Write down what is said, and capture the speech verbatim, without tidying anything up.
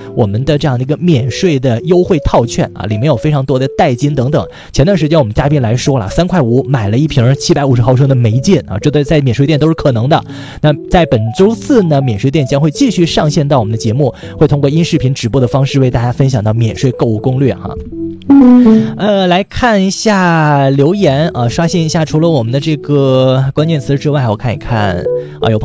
我们的这样的一个免税的优惠套券啊，里面有非常多的代金等等。前段时间我们嘉宾来说了，三块五买了一瓶七百五十毫升的梅劲啊，这对在免税店都是可能的。那在本周四呢，免税店将会继续上线到我们的节目，会通过音视频直播的方式为大家分享到免税购物攻略哈。呃，来看一下留言啊，刷新一下，除了我们的这个关键词之外，我看一看啊，有